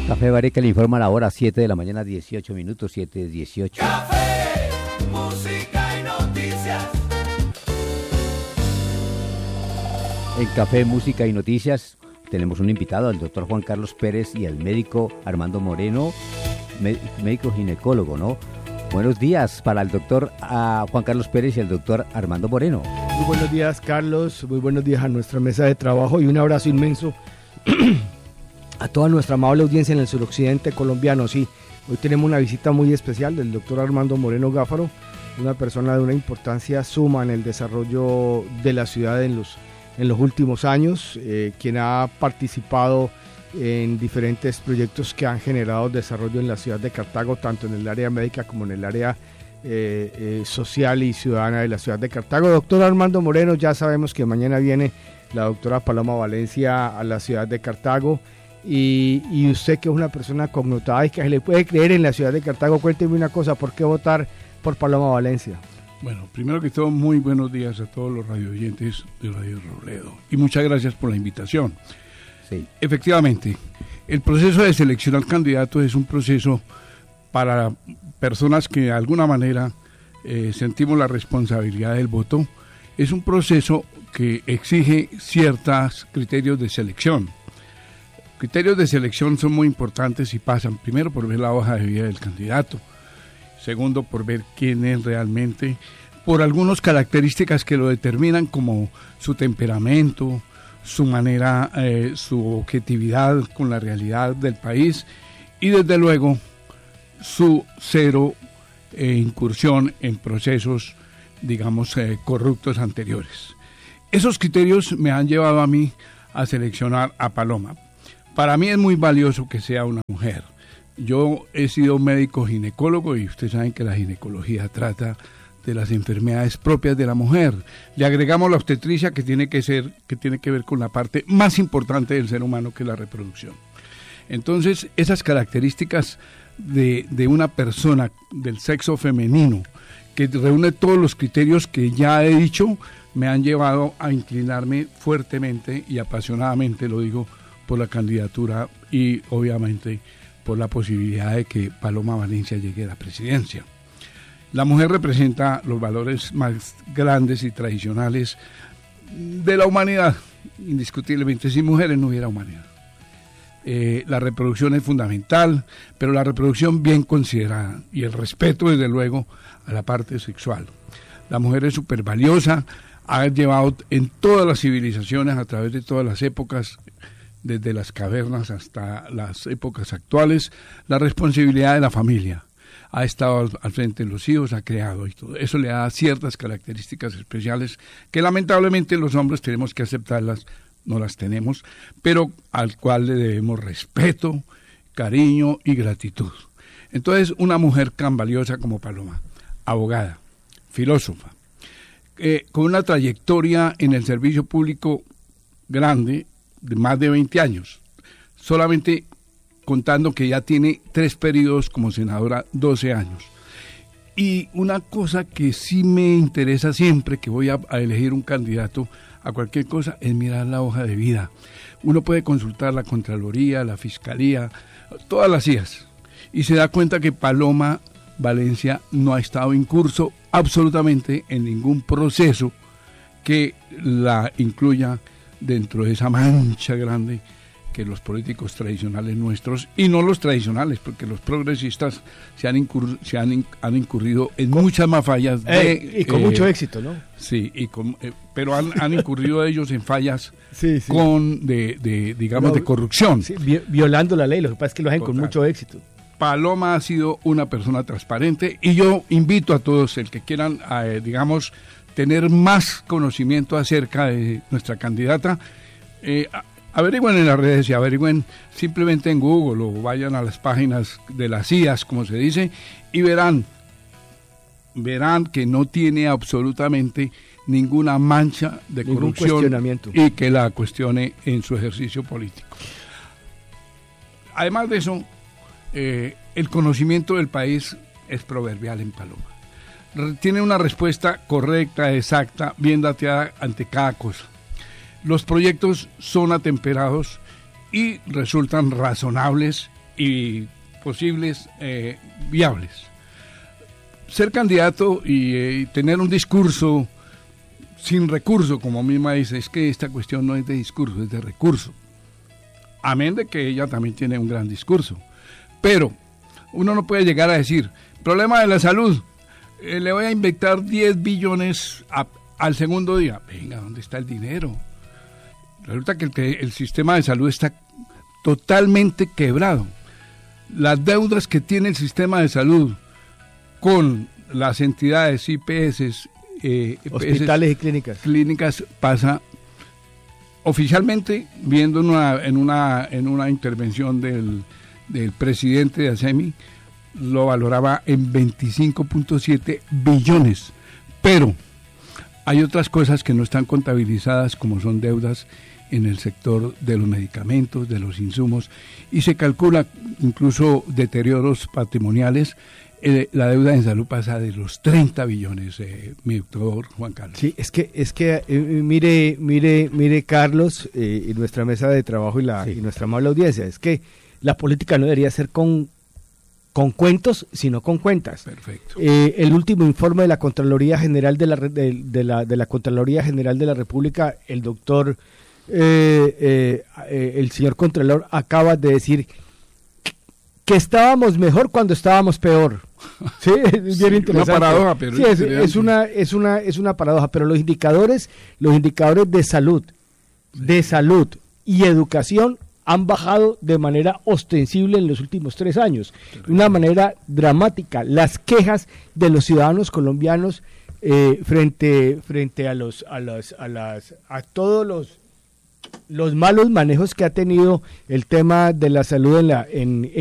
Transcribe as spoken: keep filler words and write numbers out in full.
Café Bareca le informa a la hora siete de la mañana, dieciocho minutos, siete dieciocho. Café, música y noticias. En Café, Música y Noticias tenemos un invitado, el doctor Juan Carlos Pérez y el médico Armando Moreno, médico ginecólogo, ¿no? Buenos días para el doctor uh, Juan Carlos Pérez y el doctor Armando Moreno. Muy buenos días, Carlos, muy buenos días a nuestra mesa de trabajo y un abrazo inmenso a toda nuestra amable audiencia en el suroccidente colombiano. Sí, hoy tenemos una visita muy especial del doctor Armando Moreno Gáfaro, una persona de una importancia suma en el desarrollo de la ciudad en los, en los últimos años, eh, quien ha participado en diferentes proyectos que han generado desarrollo en la ciudad de Cartago, tanto en el área médica como en el área eh, eh, social y ciudadana de la ciudad de Cartago. Doctor Armando Moreno, ya sabemos que mañana viene la doctora Paloma Valencia a la ciudad de Cartago y, y usted, que es una persona connotada y que se le puede creer en la ciudad de Cartago, cuénteme una cosa, ¿por qué votar por Paloma Valencia? Bueno, primero que todo, muy buenos días a todos los radioyentes de Radio Robledo y muchas gracias por la invitación. Sí. Efectivamente, el proceso de seleccionar candidatos es un proceso para personas que de alguna manera eh, sentimos la responsabilidad del voto. Es un proceso que exige ciertos criterios de selección. Criterios de selección son muy importantes y pasan primero por ver la hoja de vida del candidato, segundo por ver quién es realmente, por algunas características que lo determinan como su temperamento, su manera, eh, su objetividad con la realidad del país y desde luego su cero eh, incursión en procesos, digamos, eh, corruptos anteriores. Esos criterios me han llevado a mí a seleccionar a Paloma. Para mí es muy valioso que sea una mujer. Yo he sido médico ginecólogo y ustedes saben que la ginecología trata de las enfermedades propias de la mujer. Le agregamos la obstetricia, que tiene que ser, que tiene que ver con la parte más importante del ser humano, que es la reproducción. Entonces, esas características de, de una persona del sexo femenino, que reúne todos los criterios que ya he dicho, me han llevado a inclinarme fuertemente y apasionadamente, lo digo, por la candidatura y obviamente por la posibilidad de que Paloma Valencia llegue a la presidencia. La mujer representa los valores más grandes y tradicionales de la humanidad, indiscutiblemente. Sin mujeres no hubiera humanidad. Eh, la reproducción es fundamental, pero la reproducción bien considerada y el respeto, desde luego, a la parte sexual. La mujer es súper valiosa, ha llevado en todas las civilizaciones, a través de todas las épocas, desde las cavernas hasta las épocas actuales, la responsabilidad de la familia. Ha estado al, al frente de los hijos, ha creado y todo. Eso le da ciertas características especiales que lamentablemente los hombres tenemos que aceptarlas, no las tenemos, pero al cual le debemos respeto, cariño y gratitud. Entonces, una mujer tan valiosa como Paloma, abogada, filósofa, eh, con una trayectoria en el servicio público grande, de más de veinte años, solamente contando que ya tiene tres periodos como senadora, doce años. Y una cosa que sí me interesa siempre que voy a, a elegir un candidato a cualquier cosa es mirar la hoja de vida. Uno puede consultar la Contraloría, la Fiscalía, todas las I A S, y se da cuenta que Paloma Valencia no ha estado incurso absolutamente en ningún proceso que la incluya dentro de esa mancha grande que los políticos tradicionales nuestros, y no los tradicionales, porque los progresistas se han, incur, se han, han incurrido en con, muchas más fallas. De, eh, y con eh, mucho éxito, ¿no? Sí, y con, eh, pero han, han incurrido ellos en fallas sí, sí. con de, de digamos, no, de corrupción. Sí, violando la ley, lo que pasa es que lo hacen Total. Con mucho éxito. Paloma ha sido una persona transparente y yo invito a todos el que quieran, eh, digamos, tener más conocimiento acerca de nuestra candidata, eh, averigüen en las redes y averigüen simplemente en Google o vayan a las páginas de las I A S, como se dice, y verán, verán que no tiene absolutamente ninguna mancha de Ningún corrupción y que la cuestione en su ejercicio político. Además de eso, eh, el conocimiento del país es proverbial en Paloma. Tiene una respuesta correcta, exacta, bien dateada ante cada cosa. Los proyectos son atemperados y resultan razonables y posibles eh, viables. Ser candidato y eh, tener un discurso sin recurso, como misma dice, es que esta cuestión no es de discurso, es de recurso. Amén de que ella también tiene un gran discurso. Pero uno no puede llegar a decir, problema de la salud, eh, le voy a inyectar diez billones a, al segundo día. Venga, ¿dónde está el dinero? Resulta que el, que el sistema de salud está totalmente quebrado. Las deudas que tiene el sistema de salud con las entidades I P S, eh, hospitales y clínicas, clínicas pasa oficialmente, viendo una, en una en una intervención del, del presidente de ASEMI, lo valoraba en veinticinco punto siete billones, pero hay otras cosas que no están contabilizadas, como son deudas en el sector de los medicamentos, de los insumos, y se calcula incluso deterioros patrimoniales. Eh, la deuda en salud pasa de los treinta billones, eh, mi doctor Juan Carlos. Sí, es que es que eh, mire, mire, mire Carlos, eh, y nuestra mesa de trabajo y la sí. y nuestra amable audiencia, es que la política no debería ser con con cuentos, sino con cuentas. Perfecto. Eh, el último informe de la Contraloría General de la de, de la de la Contraloría General de la República, el doctor eh, eh, eh, el señor Contralor acaba de decir que estábamos mejor cuando estábamos peor. Sí, es bien sí, interesante. Una paradoja, pero sí, es, es una es una es una paradoja, pero los indicadores, los indicadores de salud, sí. de salud y educación han bajado de manera ostensible en los últimos tres años, de una manera dramática. Las quejas de los ciudadanos colombianos eh, frente frente a los a las a las a todos los los malos manejos que ha tenido el tema de la salud en la en